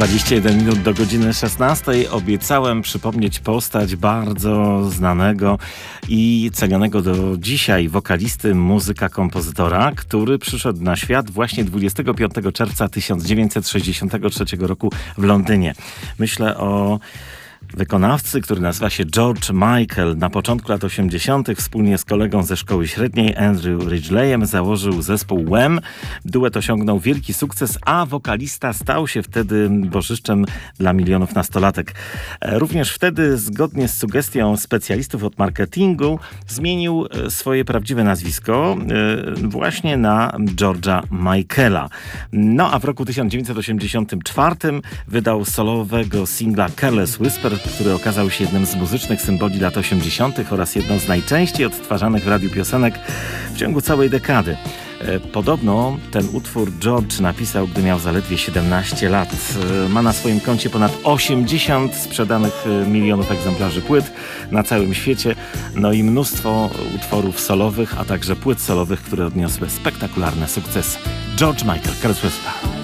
21 minut do godziny 16. Obiecałem przypomnieć postać bardzo znanego i cenionego do dzisiaj wokalisty, muzyka, kompozytora, który przyszedł na świat właśnie 25 czerwca 1963 roku w Londynie. Myślę o wykonawcy, który nazywa się George Michael. Na początku lat 80. wspólnie z kolegą ze szkoły średniej Andrew Ridgeleyem założył zespół Wham. Duet osiągnął wielki sukces, a wokalista stał się wtedy bożyszczem dla milionów nastolatek. Również wtedy, zgodnie z sugestią specjalistów od marketingu, zmienił swoje prawdziwe nazwisko właśnie na George'a Michaela. No a w roku 1984 wydał solowego singla Careless Whisper, który okazał się jednym z muzycznych symboli lat 80. oraz jedną z najczęściej odtwarzanych w radiu piosenek w ciągu całej dekady. Podobno ten utwór George napisał, gdy miał zaledwie 17 lat. Ma na swoim koncie ponad 80 sprzedanych milionów egzemplarzy płyt na całym świecie, no i mnóstwo utworów solowych, a także płyt solowych, które odniosły spektakularny sukces. George Michael, Careless Whisper.